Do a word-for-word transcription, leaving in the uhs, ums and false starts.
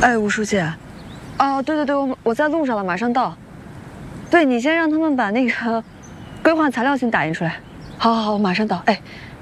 哎，吴书记，哦，对对对，我我在路上了，马上到。对你先让他们把那个规划材料先打印出来。好，好，好，我马上到。哎，